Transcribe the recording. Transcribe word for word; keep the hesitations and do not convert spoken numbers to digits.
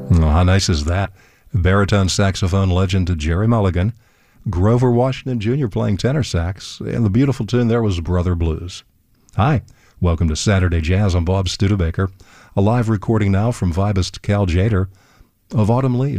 Oh, how nice is that? Baritone saxophone legend Jerry Mulligan, Grover Washington Junior playing tenor sax, and the beautiful tune there was Brother Blues. Hi, welcome to Saturday Jazz. I'm Bob Studebaker, a live recording now from vibist Cal Jader of Autumn Leaves.